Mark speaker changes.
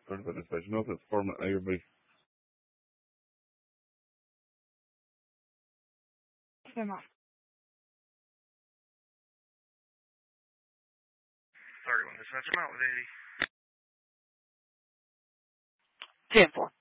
Speaker 1: Certified dispatch. You know if it's Department A or B?
Speaker 2: Come on.
Speaker 3: 31 dispatch, I'm out with 80.
Speaker 2: 10-4.